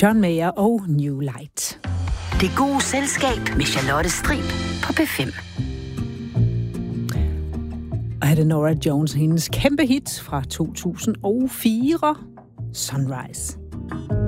John Mayer og New Light. Det gode selskab med Charlotte Strib på P5. Og her er det Norah Jones, hendes kæmpe hit fra 2004, Sunrise.